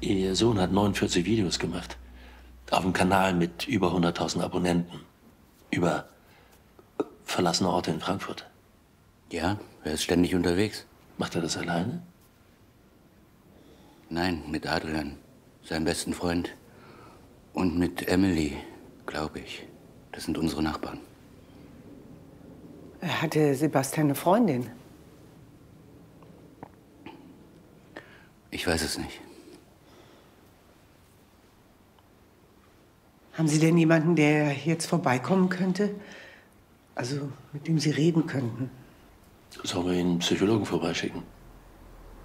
Ihr Sohn hat 49 Videos gemacht. Auf dem Kanal mit über 100.000 Abonnenten. Über verlassene Orte in Frankfurt. Ja, er ist ständig unterwegs. Macht er das alleine? Nein, mit Adrian, seinem besten Freund. Und mit Emily, glaube ich. Das sind unsere Nachbarn. Hatte Sebastian eine Freundin? Ich weiß es nicht. Haben Sie denn jemanden, der jetzt vorbeikommen könnte? Also, mit dem Sie reden könnten? Sollen wir ihn einen Psychologen vorbeischicken?